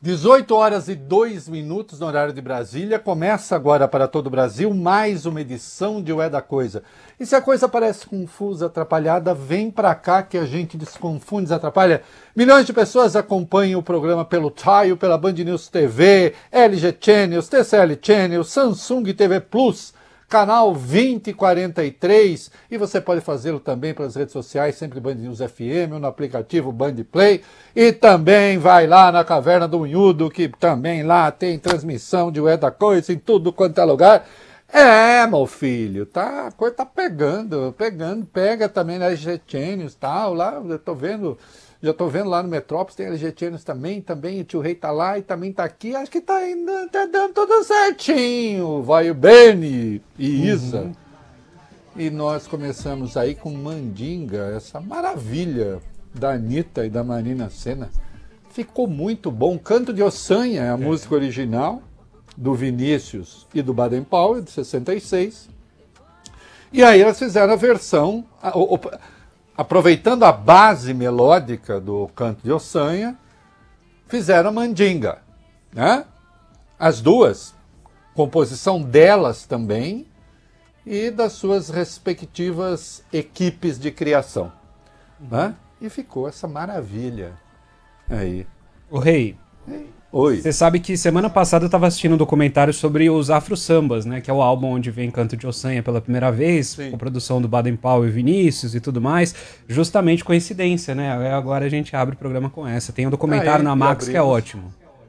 18 horas e 2 minutos no horário de Brasília. Começa agora para todo o Brasil mais uma edição de Ué da Coisa. E se a coisa parece confusa, atrapalhada, vem para cá que a gente desconfunde, desatrapalha. Milhões de pessoas acompanham o programa pelo Tile, pela Band News TV, LG Channels, TCL Channels, Samsung TV Plus, canal 2043, e você pode fazê-lo também pelas redes sociais, sempre Band News FM, ou no aplicativo Band Play, e também vai lá na Caverna do Unhudo, que também lá tem transmissão de Ué da Coisa em tudo quanto é lugar. Meu filho, a coisa tá pegando, pega também na LG Channels e tal, lá, já tô vendo lá no Metrópolis, tem LG Channels também, o Tio Rei tá lá e também tá aqui, acho que tá dando tudo certinho, vai o Beni e Isa. E nós começamos aí com Mandinga, essa maravilha da Anitta e da Marina Sena. Ficou muito bom, Canto de Ossanha, a música original, do Vinícius e do Baden Powell, de 66. E aí elas fizeram a versão, aproveitando a base melódica do Canto de Ossanha, fizeram a Mandinga, né? As duas, composição delas também e das suas respectivas equipes de criação, né? E ficou essa maravilha aí. O Rei, oi. Você sabe que semana passada eu estava assistindo um documentário sobre os Afro Sambas, né? Que é o álbum onde vem Canto de Ossanha pela primeira vez, Sim. com produção do Baden Powell e Vinícius e tudo mais. Justamente coincidência, né? Agora a gente abre o programa com essa. Tem um documentário na Max que é ótimo.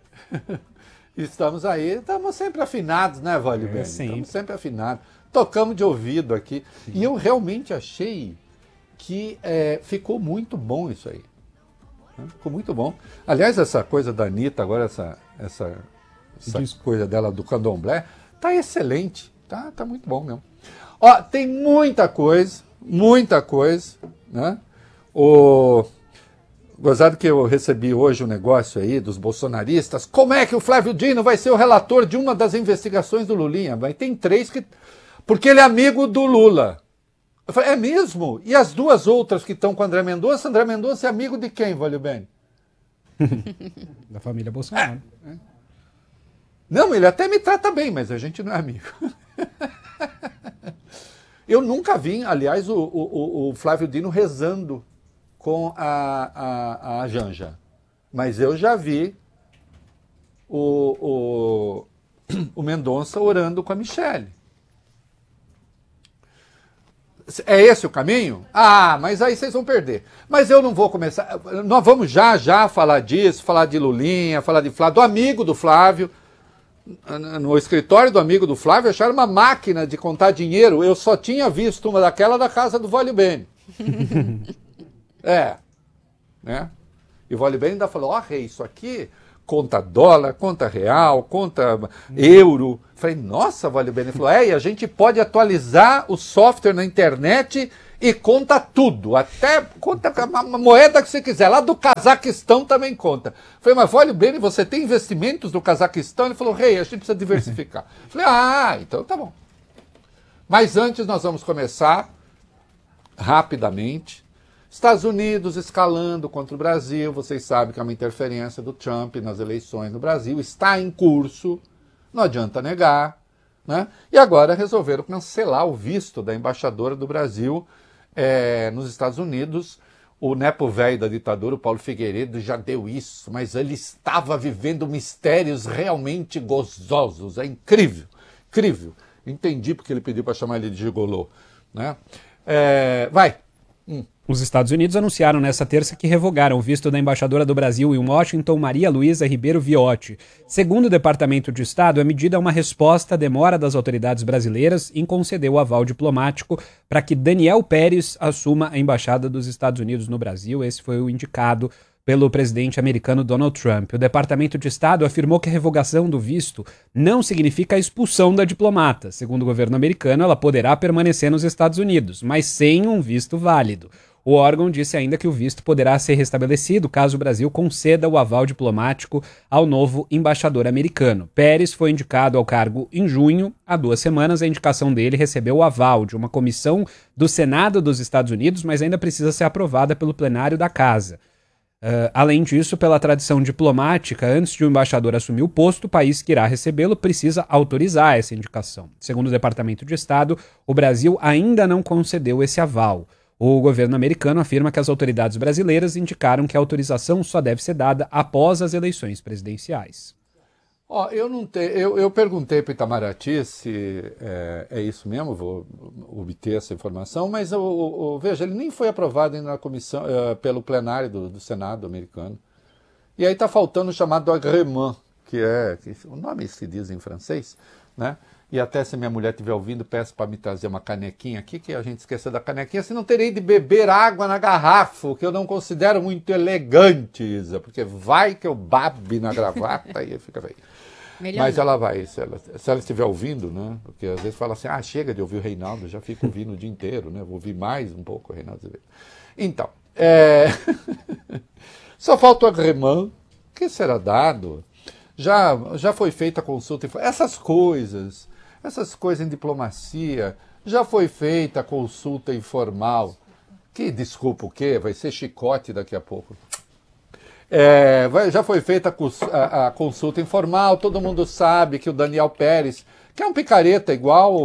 Estamos aí, estamos sempre afinados, né, Vale Bem? Estamos sempre afinados. Tocamos de ouvido aqui. Sim. E eu realmente achei que ficou muito bom isso aí. Ficou muito bom. Aliás, essa coisa da Anitta, agora essa coisa dela do candomblé, tá excelente. Tá muito bom mesmo. Ó, tem muita coisa, né? Gozado que eu recebi hoje um negócio aí dos bolsonaristas. Como é que o Flávio Dino vai ser o relator de uma das investigações do Lulinha? Mas tem 3 que... Porque ele é amigo do Lula. Eu falei, é mesmo? E as 2 outras que estão com o André Mendonça? André Mendonça é amigo de quem, Valeu Bem? Da família Bolsonaro. Não, ele até me trata bem, mas a gente não é amigo. Eu nunca vi, aliás, o Flávio Dino rezando com a Janja. Mas eu já vi o Mendonça orando com a Michelle. É esse o caminho? Mas aí vocês vão perder. Mas eu não vou começar. Nós vamos já falar disso, falar de Lulinha, falar de Flávio, do amigo do Flávio. No escritório do amigo do Flávio acharam uma máquina de contar dinheiro. Eu só tinha visto uma daquela da casa do Vale Bene. Né? E o Vale Bene ainda falou, Rei, isso aqui conta dólar, conta real, conta euro. Falei, nossa, Vale Bene. Ele falou, e a gente pode atualizar o software na internet e conta tudo. Até conta a moeda que você quiser. Lá do Cazaquistão também conta. Falei, mas Vale Bene, você tem investimentos no Cazaquistão? Ele falou, Rei, a gente precisa diversificar. Falei, então tá bom. Mas antes nós vamos começar rapidamente. Estados Unidos escalando contra o Brasil, vocês sabem que é uma interferência do Trump nas eleições no Brasil, está em curso, não adianta negar, né? E agora resolveram cancelar o visto da embaixadora do Brasil nos Estados Unidos. O nepo velho da ditadura, o Paulo Figueiredo, já deu isso, mas ele estava vivendo mistérios realmente gozosos, é incrível, incrível. Entendi porque ele pediu para chamar ele de gigolô, né? Os Estados Unidos anunciaram nesta terça que revogaram o visto da embaixadora do Brasil em Washington, Maria Luísa Ribeiro Viotti. Segundo o Departamento de Estado, a medida é uma resposta à demora das autoridades brasileiras em conceder o aval diplomático para que Daniel Pérez assuma a embaixada dos Estados Unidos no Brasil. Esse foi o indicado pelo presidente americano Donald Trump. O Departamento de Estado afirmou que a revogação do visto não significa a expulsão da diplomata. Segundo o governo americano, ela poderá permanecer nos Estados Unidos, mas sem um visto válido. O órgão disse ainda que o visto poderá ser restabelecido caso o Brasil conceda o aval diplomático ao novo embaixador americano. Pérez foi indicado ao cargo em junho. Há 2 semanas, a indicação dele recebeu o aval de uma comissão do Senado dos Estados Unidos, mas ainda precisa ser aprovada pelo plenário da Casa. Além disso, pela tradição diplomática, antes de o embaixador assumir o posto, o país que irá recebê-lo precisa autorizar essa indicação. Segundo o Departamento de Estado, o Brasil ainda não concedeu esse aval. O governo americano afirma que as autoridades brasileiras indicaram que a autorização só deve ser dada após as eleições presidenciais. Eu perguntei para o Itamaraty se é isso mesmo, vou obter essa informação, mas veja, ele nem foi aprovado ainda na comissão, pelo plenário do Senado americano. E aí está faltando o chamado agrément, o nome se diz em francês, né? E até se minha mulher estiver ouvindo, peço para me trazer uma canequinha aqui, que a gente esqueceu da canequinha, senão terei de beber água na garrafa, o que eu não considero muito elegante, Isa, porque vai que eu babe na gravata e fica feio. Mas ela vai, se ela estiver ouvindo, né? Porque às vezes fala assim, chega de ouvir o Reinaldo, já fico ouvindo o dia inteiro, né? Vou ouvir mais um pouco o Reinaldo Azevedo. Então, só falta o agrément, que será dado. Já foi feita a consulta, essas coisas em diplomacia, já foi feita a consulta informal, que desculpa o quê? Vai ser chicote daqui a pouco. Já foi feita a consulta informal, todo mundo sabe que o Daniel Pérez, que é um picareta igual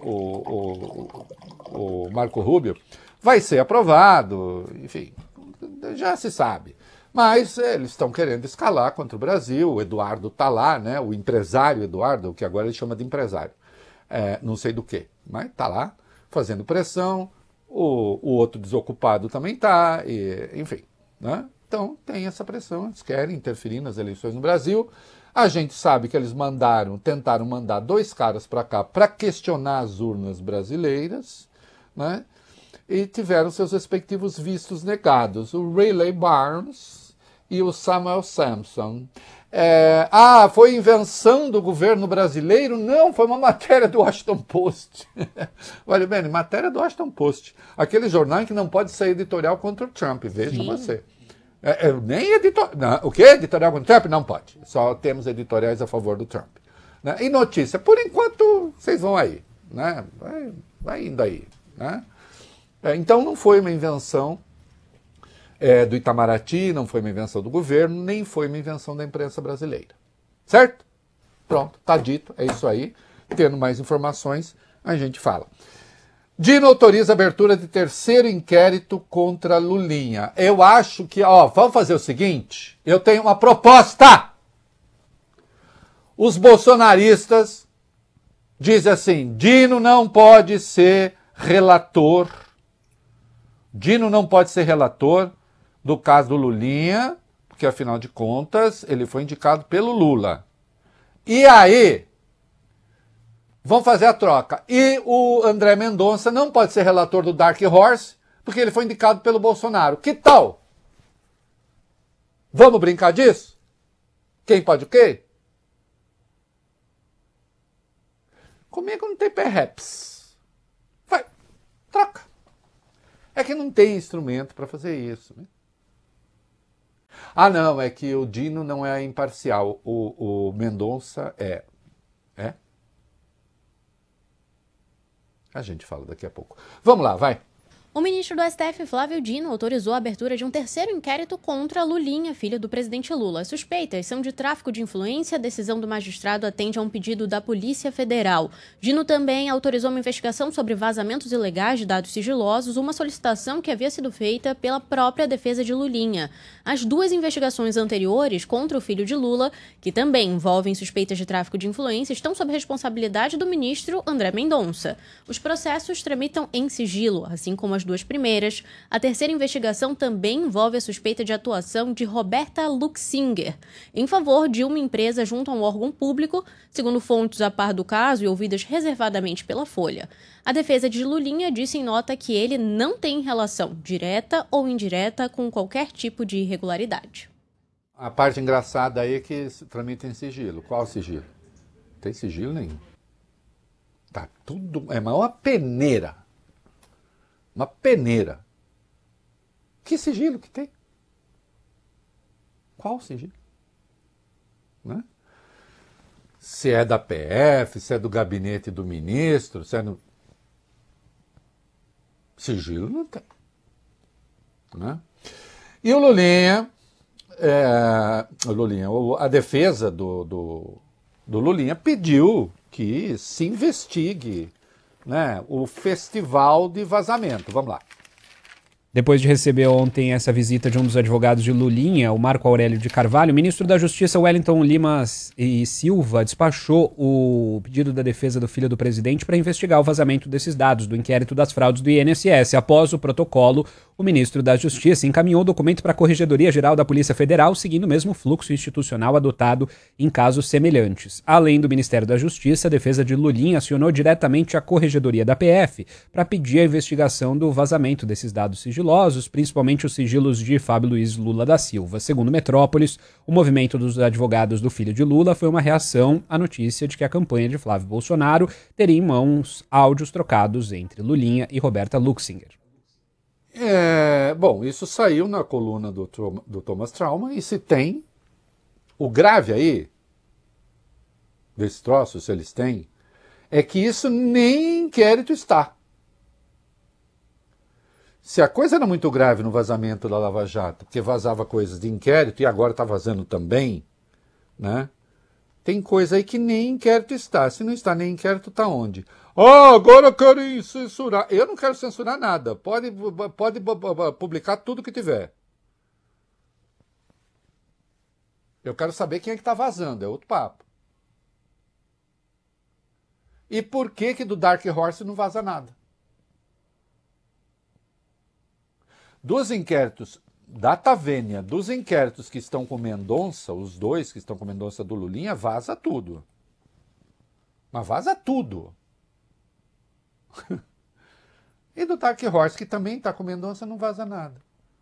o Marco Rubio, vai ser aprovado, enfim, já se sabe. Mas eles estão querendo escalar contra o Brasil, o Eduardo está lá, né, o empresário Eduardo, que agora ele chama de empresário, não sei do que, mas está lá, fazendo pressão, o outro desocupado também está, enfim, né? Então tem essa pressão, eles querem interferir nas eleições no Brasil. A gente sabe que eles tentaram mandar 2 caras para cá para questionar as urnas brasileiras, né? E tiveram seus respectivos vistos negados, o Riley Barnes e o Samuel Sampson. Foi invenção do governo brasileiro? Não, foi uma matéria do Washington Post. Olha bem, matéria do Washington Post. Aquele jornal que não pode ser editorial contra o Trump, veja você. Nem editorial. O quê? Editorial contra o Trump? Não pode. Só temos editoriais a favor do Trump. Né? E notícia, por enquanto, vocês vão aí. Né? Vai indo aí. Né? Então não foi uma invenção do Itamaraty, não foi uma invenção do governo, nem foi uma invenção da imprensa brasileira. Certo? Pronto, tá dito, é isso aí. Tendo mais informações, a gente fala. Dino autoriza a abertura de 3º inquérito contra Lulinha. Eu acho que, vamos fazer o seguinte, eu tenho uma proposta. Os bolsonaristas dizem assim, Dino não pode ser relator do caso do Lulinha, porque afinal de contas ele foi indicado pelo Lula. E aí, vamos fazer a troca. E o André Mendonça não pode ser relator do Dark Horse, porque ele foi indicado pelo Bolsonaro. Que tal? Vamos brincar disso? Quem pode o quê? Comigo não tem perhaps. Vai, troca. É que não tem instrumento para fazer isso, né? Não, é que o Dino não é imparcial. O Mendonça é. A gente fala daqui a pouco. Vamos lá, vai. O ministro do STF, Flávio Dino, autorizou a abertura de um 3º inquérito contra Lulinha, filho do presidente Lula. As suspeitas são de tráfico de influência. A decisão do magistrado atende a um pedido da Polícia Federal. Dino também autorizou uma investigação sobre vazamentos ilegais de dados sigilosos, uma solicitação que havia sido feita pela própria defesa de Lulinha. As 2 investigações anteriores contra o filho de Lula, que também envolvem suspeitas de tráfico de influência, estão sob responsabilidade do ministro André Mendonça. Os processos tramitam em sigilo, assim como as 2 primeiras. A 3ª investigação também envolve a suspeita de atuação de Roberta Luxinger em favor de uma empresa junto a um órgão público, segundo fontes a par do caso e ouvidas reservadamente pela Folha. A defesa de Lulinha disse em nota que ele não tem relação direta ou indireta com qualquer tipo de irregularidade. A parte engraçada aí é que tramita em sigilo. Qual sigilo? Não tem sigilo nenhum. Tá tudo... É uma peneira. Uma peneira. Que sigilo que tem? Qual sigilo? Né? Se é da PF, se é do gabinete do ministro, se é no... Sigilo não tem. Né? E o Lulinha Lulinha, a defesa do Lulinha pediu que se investigue, né, o festival de vazamento. Vamos lá. Depois de receber ontem essa visita de um dos advogados de Lulinha, o Marco Aurélio de Carvalho, o ministro da Justiça, Wellington Lima e Silva, despachou o pedido da defesa do filho do presidente para investigar o vazamento desses dados do inquérito das fraudes do INSS. Após o protocolo, o ministro da Justiça encaminhou o documento para a Corregedoria Geral da Polícia Federal, seguindo o mesmo fluxo institucional adotado em casos semelhantes. Além do Ministério da Justiça, a defesa de Lulinha acionou diretamente a Corregedoria da PF para pedir a investigação do vazamento desses dados sigilosos, principalmente os sigilos de Fábio Luiz Lula da Silva. Segundo Metrópolis, o movimento dos advogados do filho de Lula foi uma reação à notícia de que a campanha de Flávio Bolsonaro teria em mãos áudios trocados entre Lulinha e Roberta Luxinger. Bom, isso saiu na coluna do Thomas Trauman, e se tem, o grave aí, desse troço, se eles têm, é que isso nem inquérito está. Se a coisa era muito grave no vazamento da Lava Jato, porque vazava coisas de inquérito e agora está vazando também, né? Tem coisa aí que nem inquérito está. Se não está nem inquérito, está onde? Agora querem censurar. Eu não quero censurar nada. Pode publicar tudo que tiver. Eu quero saber quem é que está vazando. É outro papo. E por que do Dark Horse não vaza nada? Dos inquéritos da Tavênia, dos inquéritos que estão com Mendonça, os dois que estão com Mendonça do Lulinha, vaza tudo. Mas vaza tudo. E do Dark Horse, que também está com Mendonça, não vaza nada.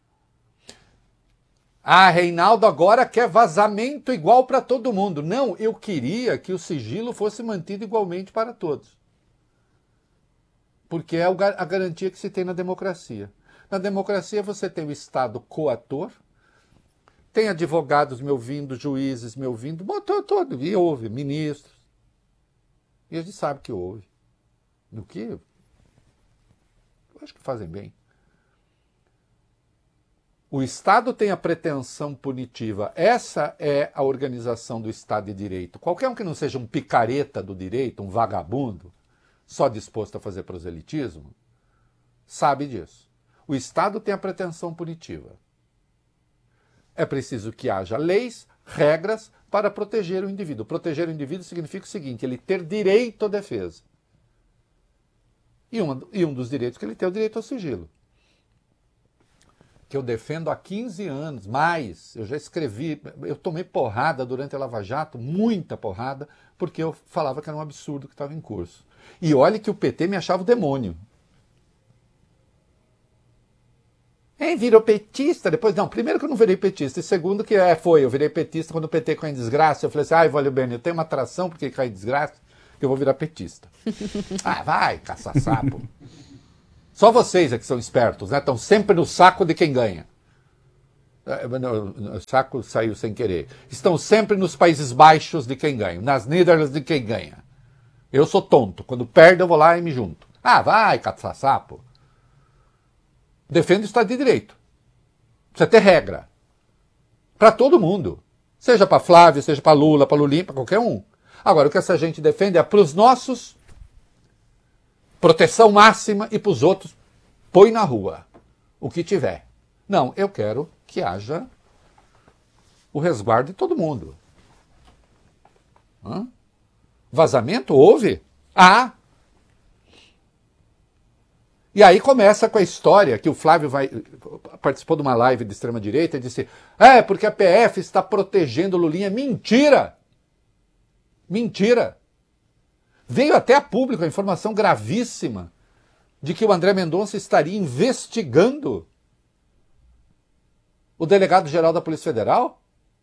Reinaldo agora quer vazamento igual para todo mundo. Não, eu queria que o sigilo fosse mantido igualmente para todos. Porque é a garantia que se tem na democracia. Na democracia você tem o Estado coator, tem advogados me ouvindo, juízes me ouvindo, todo, e ouve, ministros. E a gente sabe que ouve. No que? Eu acho que fazem bem. O Estado tem a pretensão punitiva. Essa é a organização do Estado de Direito. Qualquer um que não seja um picareta do direito, um vagabundo, só disposto a fazer proselitismo, sabe disso. O Estado tem a pretensão punitiva. É preciso que haja leis, regras para proteger o indivíduo. Proteger o indivíduo significa o seguinte, ele ter direito à defesa. E um dos direitos que ele tem é o direito ao sigilo. Que eu defendo há 15 anos, mais. Eu já escrevi, eu tomei porrada durante a Lava Jato, muita porrada, porque eu falava que era um absurdo que estava em curso. E olhe que o PT me achava o demônio. Virou petista, depois não, primeiro que eu não virei petista, e segundo que eu virei petista quando o PT caiu em desgraça, eu falei assim, valeu bem, eu tenho uma atração porque cai em desgraça, que eu vou virar petista. Vai, caça-sapo. Só vocês é que são espertos, né? Estão sempre no saco de quem ganha. O saco saiu sem querer. Estão sempre nos Países Baixos de quem ganha, nas Netherlands de quem ganha. Eu sou tonto, quando perde eu vou lá e me junto. Vai, caça-sapo. Defende o Estado de Direito. Precisa ter regra. Para todo mundo. Seja para Flávio, seja para Lula, para Lulinha, para qualquer um. Agora, o que essa gente defende é para os nossos, proteção máxima, e para os outros, põe na rua. O que tiver. Não, eu quero que haja o resguardo de todo mundo. Vazamento? Houve? E aí começa com a história que o Flávio participou de uma live de extrema-direita e disse porque a PF está protegendo o Lulinha. Mentira! Mentira! Veio até a público a informação gravíssima de que o André Mendonça estaria investigando o delegado-geral da Polícia Federal.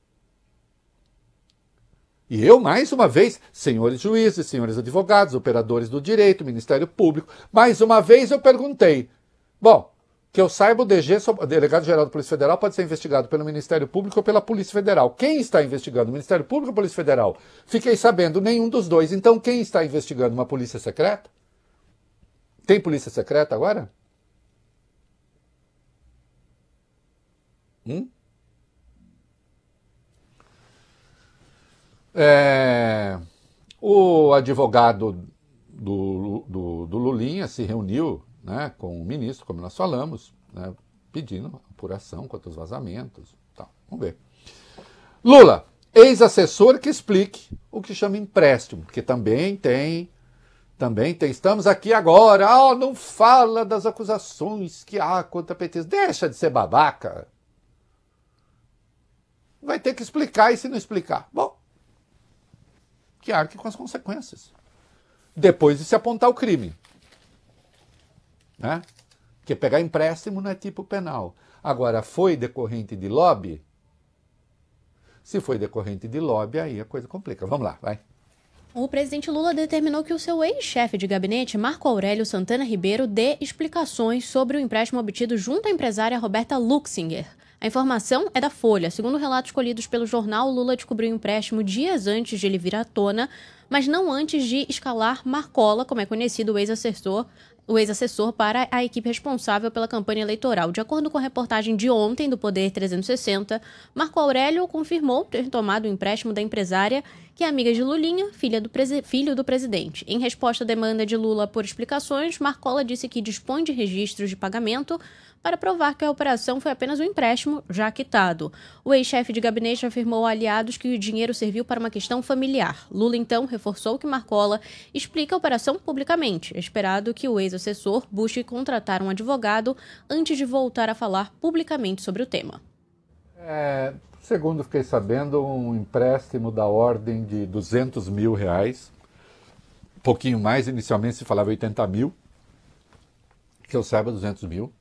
E eu, mais uma vez, senhores juízes, senhores advogados, operadores do direito, Ministério Público, mais uma vez eu perguntei. Bom, que eu saiba, o DG, o delegado-geral da Polícia Federal, pode ser investigado pelo Ministério Público ou pela Polícia Federal. Quem está investigando? O Ministério Público ou a Polícia Federal? Fiquei sabendo, nenhum dos dois. Então, quem está investigando? Uma polícia secreta? Tem polícia secreta agora? O advogado do Lulinha se reuniu, né, com o ministro, como nós falamos, né, pedindo apuração quanto aos vazamentos. Tá, vamos ver. Lula, ex-assessor que explique o que chama empréstimo, porque também tem, estamos aqui agora, não fala das acusações que há contra petistas, deixa de ser babaca. Vai ter que explicar, e se não explicar, bom, que arque com as consequências. Depois de se apontar o crime. Né? Porque pegar empréstimo não é tipo penal. Agora, foi decorrente de lobby? Se foi decorrente de lobby, aí a coisa complica. Vamos lá, vai. O presidente Lula determinou que o seu ex-chefe de gabinete, Marco Aurélio Santana Ribeiro, dê explicações sobre o empréstimo obtido junto à empresária Roberta Luxinger. A informação é da Folha. Segundo relatos colhidos pelo jornal, Lula descobriu o empréstimo dias antes de ele vir à tona, mas não antes de escalar Marcola, como é conhecido o ex-assessor para a equipe responsável pela campanha eleitoral. De acordo com a reportagem de ontem do Poder 360, Marco Aurélio confirmou ter tomado o empréstimo da empresária, que é amiga de Lulinha, filho do presidente. Em resposta à demanda de Lula por explicações, Marcola disse que dispõe de registros de pagamento para provar que a operação foi apenas um empréstimo já quitado. O ex-chefe de gabinete afirmou a aliados que o dinheiro serviu para uma questão familiar. Lula, então, reforçou que Marcola explica a operação publicamente. É esperado que o ex-assessor busque contratar um advogado antes de voltar a falar publicamente sobre o tema. Segundo fiquei sabendo, um empréstimo da ordem de R$200 mil, um pouquinho mais, inicialmente se falava 80 mil, que eu saiba 200 mil.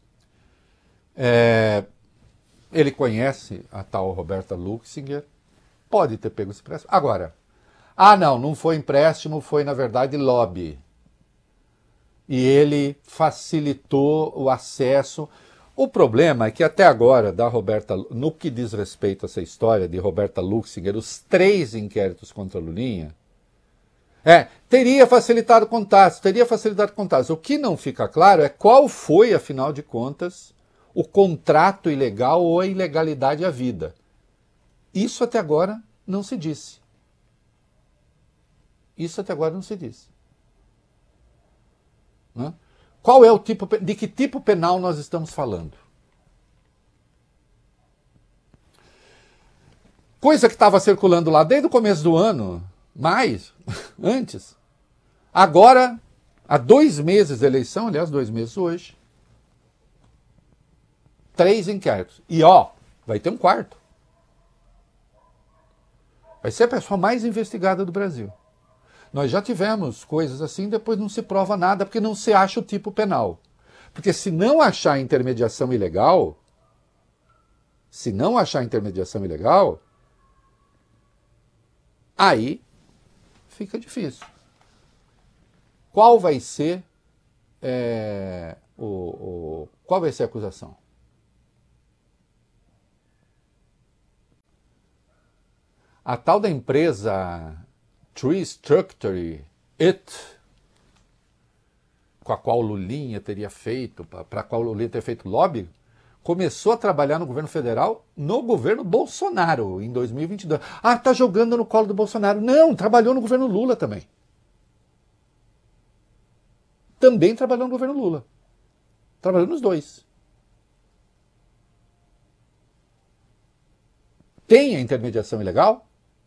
Ele conhece a tal Roberta Luxinger, pode ter pego esse empréstimo. Agora, não foi empréstimo, foi na verdade lobby. E ele facilitou o acesso. O problema é que até agora, no que diz respeito a essa história de Roberta Luxinger, os 3 inquéritos contra Lulinha, teria facilitado contatos. O que não fica claro é qual foi, afinal de contas, o contrato ilegal ou a ilegalidade havida. Isso até agora não se disse. Né? Qual é de que tipo penal nós estamos falando? Coisa que estava circulando lá desde o começo do ano, antes. Agora, há 2 meses da eleição, aliás, 2 meses hoje, 3 inquéritos. E vai ter um 4º. Vai ser a pessoa mais investigada do Brasil. Nós já tivemos coisas assim, depois não se prova nada, porque não se acha o tipo penal. Porque se não achar intermediação ilegal, aí fica difícil. Qual vai ser qual vai ser a acusação? A tal da empresa Tree Structure, com a qual Lulinha teria feito, para a qual Lulinha teria feito lobby, começou a trabalhar no governo federal, no governo Bolsonaro, em 2022. Tá jogando no colo do Bolsonaro. Não, trabalhou no governo Lula também. Também trabalhou no governo Lula. Trabalhou nos 2. Tem a intermediação ilegal?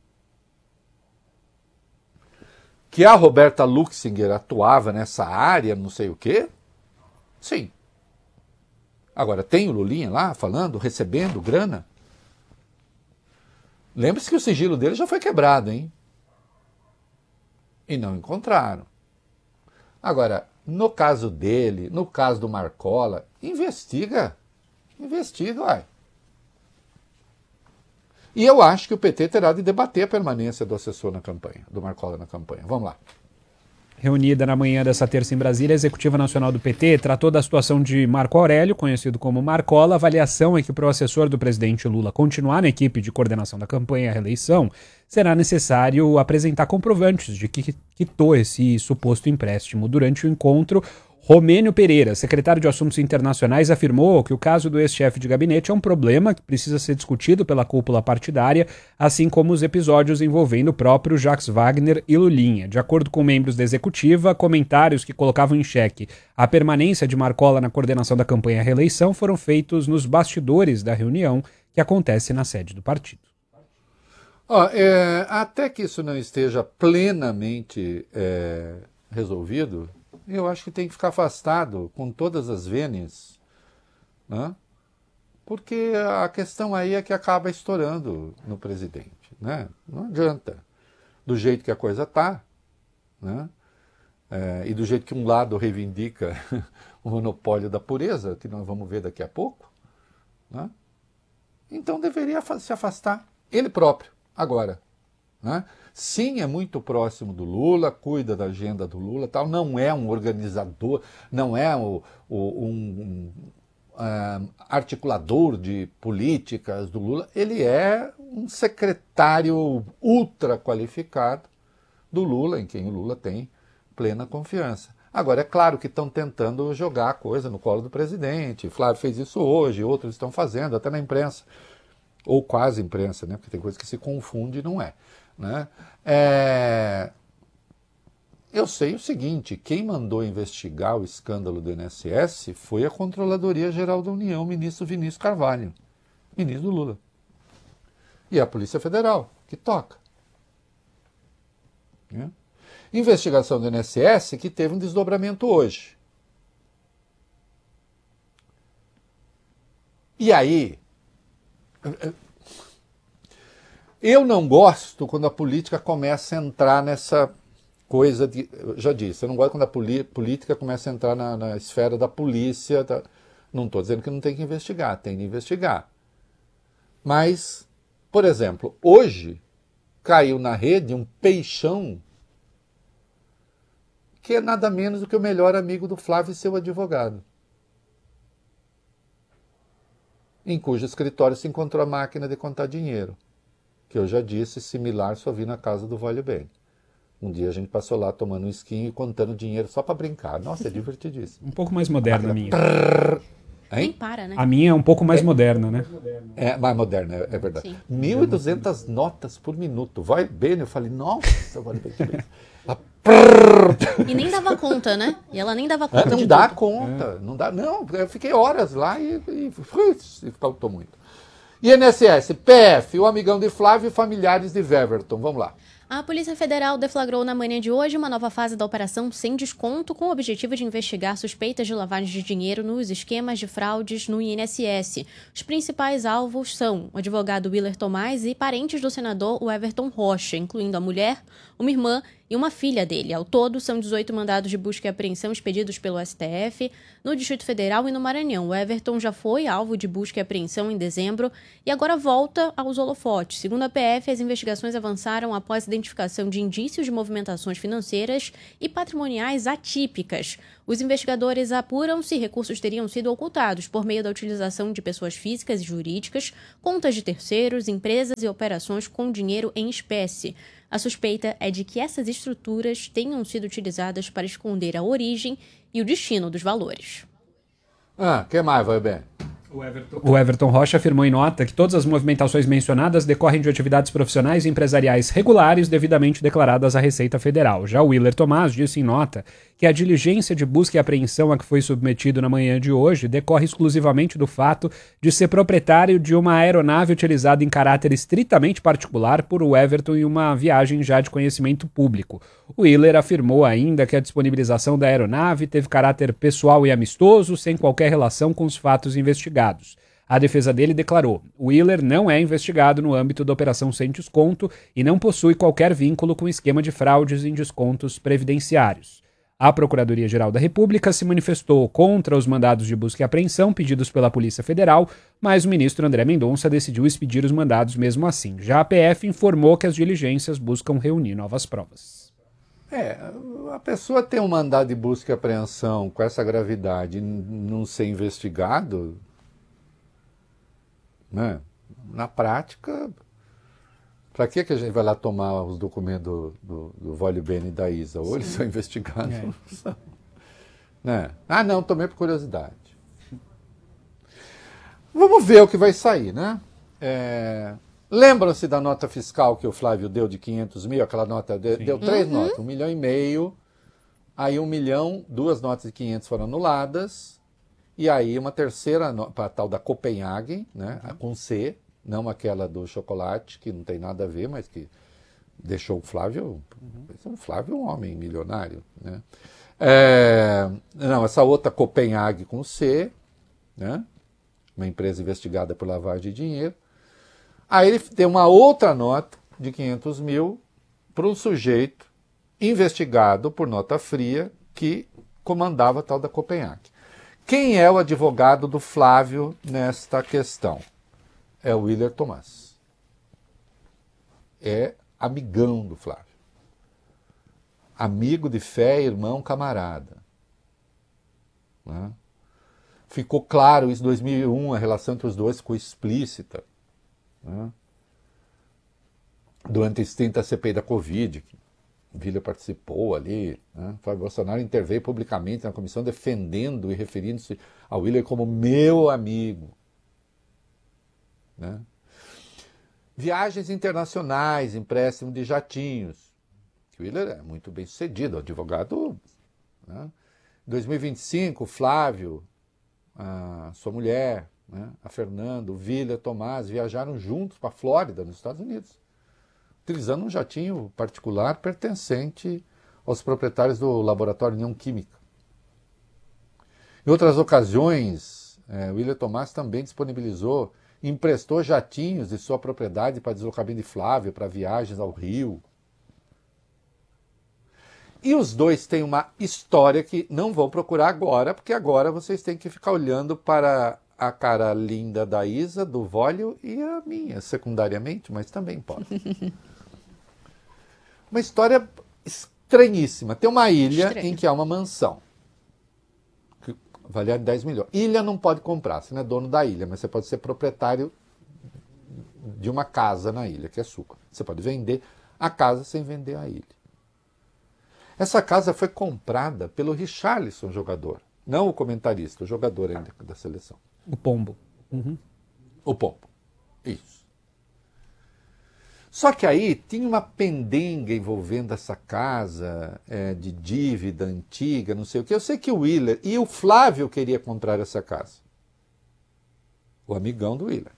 Que a Roberta Luxinger atuava nessa área, não sei o quê? Sim. Agora, tem o Lulinha lá falando, recebendo grana? Lembre-se que o sigilo dele já foi quebrado, hein? E não encontraram. Agora, no caso dele, no caso do Marcola, investiga, uai. E eu acho que o PT terá de debater a permanência do assessor na campanha, do Marcola na campanha. Vamos lá. Reunida na manhã dessa terça em Brasília, a Executiva Nacional do PT tratou da situação de Marco Aurélio, conhecido como Marcola. A avaliação é que para o assessor do presidente Lula continuar na equipe de coordenação da campanha à reeleição, será necessário apresentar comprovantes de que quitou esse suposto empréstimo. Durante o encontro, Romênio Pereira, secretário de Assuntos Internacionais, afirmou que o caso do ex-chefe de gabinete é um problema que precisa ser discutido pela cúpula partidária, assim como os episódios envolvendo o próprio Jacques Wagner e Lulinha. De acordo com membros da executiva, comentários que colocavam em xeque a permanência de Marcola na coordenação da campanha à reeleição foram feitos nos bastidores da reunião que acontece na sede do partido. Até que isso não esteja plenamente resolvido, eu acho que tem que ficar afastado com todas as vênias, né? Porque a questão aí é que acaba estourando no presidente, né? Não adianta. Do jeito que a coisa está, né? E do jeito que um lado reivindica o monopólio da pureza, que nós vamos ver daqui a pouco, né? Então deveria se afastar ele próprio, agora, né? Sim, é muito próximo do Lula, cuida da agenda do Lula, tal, não é um organizador, não é um articulador de políticas do Lula, ele é um secretário ultra qualificado do Lula, em quem o Lula tem plena confiança. Agora, é claro que estão tentando jogar a coisa no colo do presidente, Flávio fez isso hoje, outros estão fazendo, até na imprensa, ou quase imprensa, né? Porque tem coisa que se confunde e não é. Né? Eu sei o seguinte, quem mandou investigar o escândalo do INSS foi a Controladoria Geral da União, ministro Vinícius Carvalho, ministro do Lula. E a Polícia Federal, que toca. Né? Investigação do INSS que teve um desdobramento hoje. E aí... Eu não gosto quando a política começa a entrar nessa coisa de... Eu já disse, eu não gosto quando a política começa a entrar na esfera da polícia. Não estou dizendo que não tem que investigar, tem que investigar. Mas, por exemplo, hoje caiu na rede um peixão que é nada menos do que o melhor amigo do Flávio e seu advogado, em cujo escritório se encontrou a máquina de contar dinheiro, que eu já disse, similar só vi na casa do Vale Bem. Um dia a gente passou lá tomando um esquinho e contando dinheiro só para brincar. Nossa, é divertidíssimo. Um pouco mais moderna a minha. Nem para, né? A minha é um pouco mais moderna, né? É mais moderna, é verdade. Sim. 1.200 notas por minuto. Vai bem, eu falei, nossa, Vale Bem, que beleza. E nem dava conta, né? E ela nem dava conta. Não dá conta, não dá. Não, eu fiquei horas lá e faltou muito. INSS, PF, o amigão de Flávio e familiares de Weverton. Vamos lá. A Polícia Federal deflagrou na manhã de hoje uma nova fase da operação Sem Desconto, com o objetivo de investigar suspeitas de lavagem de dinheiro nos esquemas de fraudes no INSS. Os principais alvos são o advogado Willer Tomás e parentes do senador Everton Rocha, incluindo a mulher, uma irmã e uma filha dele. Ao todo, são 18 mandados de busca e apreensão expedidos pelo STF no Distrito Federal e no Maranhão. O Everton já foi alvo de busca e apreensão em dezembro e agora volta aos holofotes. Segundo a PF, as investigações avançaram após a identificação de indícios de movimentações financeiras e patrimoniais atípicas. Os investigadores apuram se recursos teriam sido ocultados por meio da utilização de pessoas físicas e jurídicas, contas de terceiros, empresas e operações com dinheiro em espécie. A suspeita é de que essas estruturas tenham sido utilizadas para esconder a origem e o destino dos valores. Que mais, vai bem? O Everton Rocha afirmou em nota que todas as movimentações mencionadas decorrem de atividades profissionais e empresariais regulares devidamente declaradas à Receita Federal. Já o Willer Tomás disse em nota que a diligência de busca e apreensão a que foi submetido na manhã de hoje decorre exclusivamente do fato de ser proprietário de uma aeronave utilizada em caráter estritamente particular por o Everton em uma viagem já de conhecimento público. O Willer afirmou ainda que a disponibilização da aeronave teve caráter pessoal e amistoso, sem qualquer relação com os fatos investigados. A defesa dele declarou: o Willer não é investigado no âmbito da Operação Sem Desconto e não possui qualquer vínculo com o esquema de fraudes em descontos previdenciários. A Procuradoria-Geral da República se manifestou contra os mandados de busca e apreensão pedidos pela Polícia Federal, mas o ministro André Mendonça decidiu expedir os mandados mesmo assim. Já a PF informou que as diligências buscam reunir novas provas. A pessoa tem um mandado de busca e apreensão com essa gravidade e não ser investigado, né? Na prática, para que a gente vai lá tomar os documentos do Vale Bene e da Isa? Ou eles são investigados ou não são. Né? Ah, não, tomei por curiosidade. Vamos ver o que vai sair, né? Lembram-se da nota fiscal que o Flávio deu de 500 mil? Aquela nota, deu 3 notas, 1,5 milhão. Aí 1 milhão, 2 notas de 500 foram anuladas. E aí uma terceira nota, para a tal da Copenhagen, né? Com C, não aquela do chocolate, que não tem nada a ver, mas que deixou o Flávio... O Flávio é um homem milionário, né? Não, essa outra Copenhagen com C, né? Uma empresa investigada por lavagem de dinheiro. Aí ele deu uma outra nota de 500 mil para um sujeito investigado por nota fria que comandava a tal da Copenhague. Quem é o advogado do Flávio nesta questão? É o Willer Tomás. É amigão do Flávio. Amigo de fé, irmão, camarada. Né? Ficou claro isso em 2001, a relação entre os dois ficou explícita. Né? Durante esse tempo da CPI da Covid, que o Willer participou ali, né? Flávio Bolsonaro interveio publicamente na comissão defendendo e referindo-se ao Willer como meu amigo. Né? Viagens internacionais, empréstimo de jatinhos. O Willer é muito bem sucedido, advogado. Né? Em 2025, Flávio, a sua mulher, né, a Fernanda, o Willer, Tomás, viajaram juntos para a Flórida, nos Estados Unidos, utilizando um jatinho particular pertencente aos proprietários do laboratório União Química. Em outras ocasiões, o Willer Tomás também disponibilizou e emprestou jatinhos de sua propriedade para deslocamento de Flávio, para viagens ao Rio. E os dois têm uma história que não vou procurar agora, porque agora vocês têm que ficar olhando para a cara linda da Isa, do Vólio, e a minha, secundariamente, mas também pode. Uma história estranhíssima. Tem uma ilha em que há uma mansão, que valia 10 milhões. Ilha não pode comprar, você não é dono da ilha, mas você pode ser proprietário de uma casa na ilha, que é sua. Você pode vender a casa sem vender a ilha. Essa casa foi comprada pelo Richarlison, jogador. Não o comentarista, o jogador ainda da seleção. O Pombo. O Pombo. Isso. Só que aí tinha uma pendenga envolvendo essa casa, de dívida antiga, não sei o quê. Eu sei que o Willer e o Flávio queria comprar essa casa. O amigão do Willer.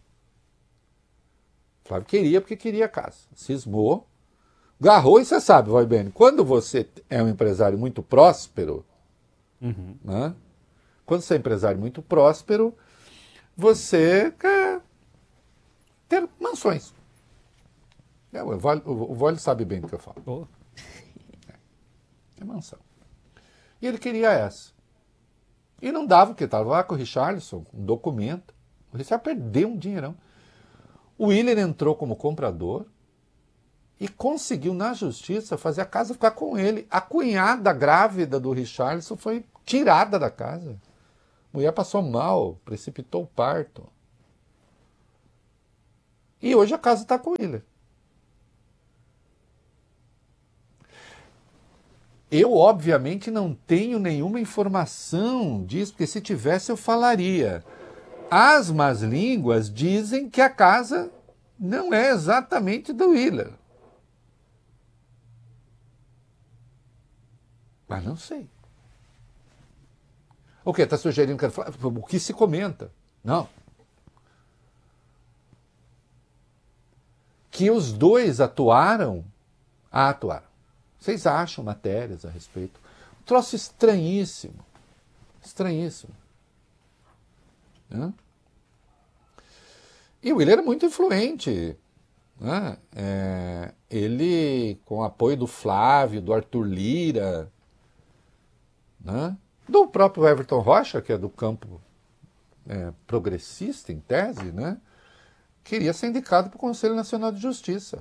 O Flávio queria porque queria a casa. Cismou. Garrou, e você sabe, vai bem, quando você é um empresário muito próspero, né? Quando você é empresário muito próspero, você quer ter mansões. O Vólio sabe bem do que eu falo. Oh. É mansão. E ele queria essa. E não dava, porque estava lá com o Richarlison, um documento. O Richarlison perdeu um dinheirão. O Willer entrou como comprador e conseguiu, na justiça, fazer a casa ficar com ele. A cunhada grávida do Richarlison foi tirada da casa. A mulher passou mal, precipitou o parto. E hoje a casa está com ele. Eu, obviamente, não tenho nenhuma informação disso, porque se tivesse eu falaria. As más línguas dizem que a casa não é exatamente do Willer. Mas não sei. O que? Está sugerindo que... O que se comenta? Não. Que os dois atuaram? Atuaram. Vocês acham matérias a respeito? Um troço estranhíssimo. Estranhíssimo. Né? E o Willer era muito influente. Né? Ele, com o apoio do Flávio, do Arthur Lira... Né? Do próprio Everton Rocha, que é do campo progressista, em tese, né? Queria ser indicado para o Conselho Nacional de Justiça.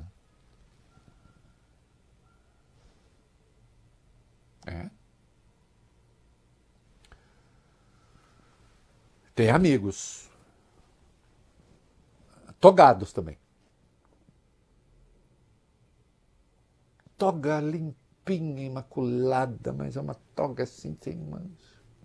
Tem amigos. Togados também. Toga limpinha, imaculada, mas é uma toga assim sem mancha.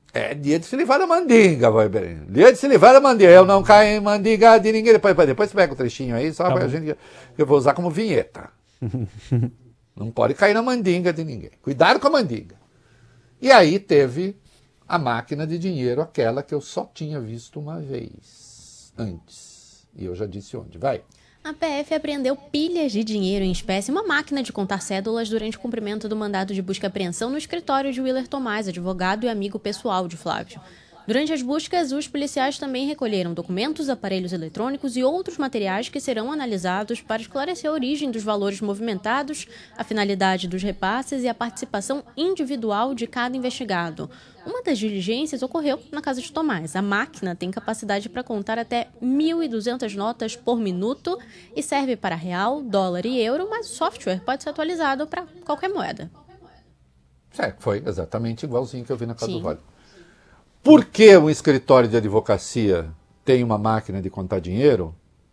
É dia de se livrar da mandinga, vai bem. Dia de se livrar da mandinga. Eu não caio em mandinga de ninguém. Depois você pega o trechinho aí, só pra gente. Eu vou usar como vinheta. Não pode cair na mandinga de ninguém. Cuidado com a mandinga. E aí teve a máquina de dinheiro, aquela que eu só tinha visto uma vez antes. E eu já disse onde. Vai. A PF apreendeu pilhas de dinheiro em espécie, uma máquina de contar cédulas, durante o cumprimento do mandado de busca e apreensão no escritório de Willer Tomás, advogado e amigo pessoal de Flávio. Durante as buscas, os policiais também recolheram documentos, aparelhos eletrônicos e outros materiais que serão analisados para esclarecer a origem dos valores movimentados, a finalidade dos repasses e a participação individual de cada investigado. Uma das diligências ocorreu na casa de Tomás. A máquina tem capacidade para contar até 1.200 notas por minuto e serve para real, dólar e euro, mas o software pode ser atualizado para qualquer moeda. Foi exatamente igualzinho que eu vi na casa do Vale. Por que um escritório de advocacia tem uma máquina de contar dinheiro?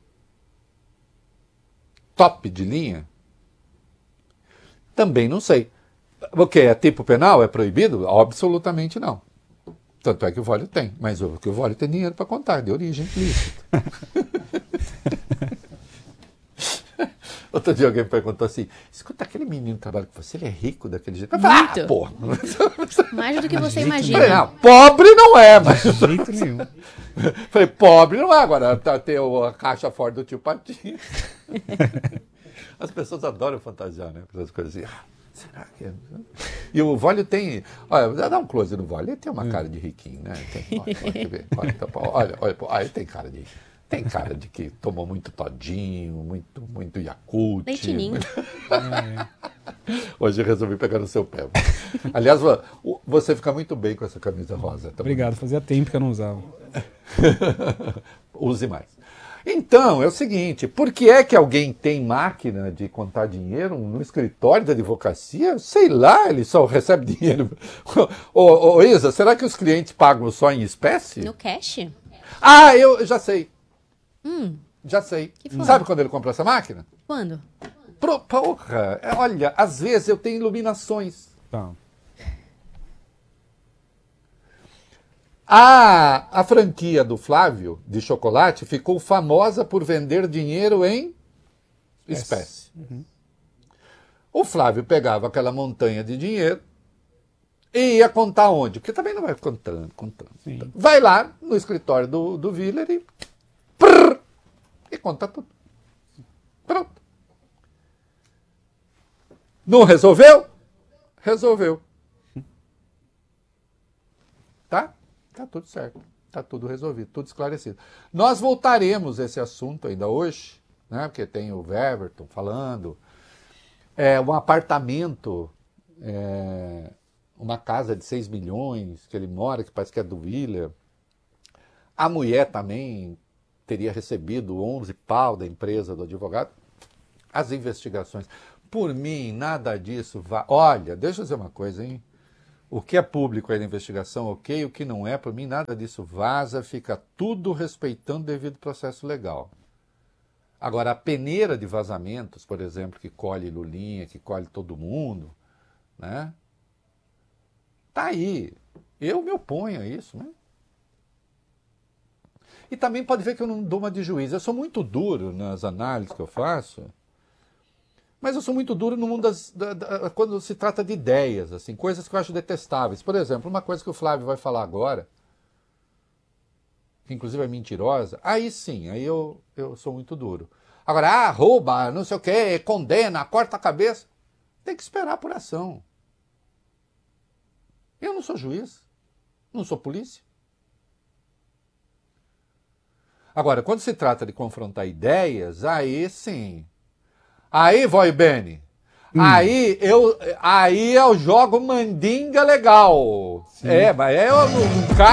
Top de linha? Também não sei. O que? É tipo penal? É proibido? Absolutamente não. Tanto é que o Vale tem. Mas o que o Vale tem dinheiro para contar, de origem ilícita. Outro dia alguém me perguntou assim, escuta, aquele menino que trabalha com você, ele é rico daquele jeito? Eu falei, porra. Mais do que você imagina. Falei, não, pobre não é, mas... De jeito nenhum. Falei, pobre não é, agora tem a caixa forte do tio Patinho. As pessoas adoram fantasiar, né? Essas coisas assim. Será que é? E o Vólio tem... Olha, dá um close no Vólio. Ele tem uma cara de riquinho, né? Olha, ele tem cara de riquinho. Tem cara de que tomou muito todinho, muito Yakult. Leitinho. Hoje eu resolvi pegar no seu pé. Aliás, você fica muito bem com essa camisa rosa. Tá? Obrigado, fazia tempo que eu não usava. Use mais. Então, é o seguinte, por que é que alguém tem máquina de contar dinheiro no escritório da advocacia? Sei lá, ele só recebe dinheiro. Ô, Isa, será que os clientes pagam só em espécie? No cash? Ah, eu já sei. Já sei. Que foi? Sabe quando ele comprou essa máquina? Quando? Porra, olha, às vezes eu tenho iluminações. Tá. A franquia do Flávio, de chocolate, ficou famosa por vender dinheiro em espécie. O Flávio pegava aquela montanha de dinheiro e ia contar onde? Porque também não vai contando. Sim. Vai lá no escritório do Willer e conta tudo. Pronto. Não resolveu? Resolveu. Tá? Tá tudo certo. Tá tudo resolvido, tudo esclarecido. Nós voltaremos a esse assunto ainda hoje, né? Porque tem o Weverton falando. Um apartamento, uma casa de 6 milhões que ele mora, que parece que é do Willer. A mulher também teria recebido 11 pau da empresa do advogado. As investigações. Por mim, nada disso vai... Olha, deixa eu dizer uma coisa, hein? O que é público aí na investigação, ok. O que não é, por mim, nada disso vaza. Fica tudo respeitando o devido processo legal. Agora, a peneira de vazamentos, por exemplo, que colhe Lulinha, que colhe todo mundo, né? Tá aí. Eu me oponho a isso, né? E também pode ver que eu não dou uma de juiz. Eu sou muito duro nas análises que eu faço, mas eu sou muito duro no mundo quando se trata de ideias, assim, coisas que eu acho detestáveis. Por exemplo, uma coisa que o Flávio vai falar agora, que inclusive é mentirosa, aí sim, aí eu sou muito duro. Agora, rouba, não sei o quê, condena, corta a cabeça. Tem que esperar a apuração. Eu não sou juiz, não sou polícia. Agora, quando se trata de confrontar ideias, aí sim. Aí, Voi Bene, aí eu jogo mandinga legal. Sim. Mas eu não caio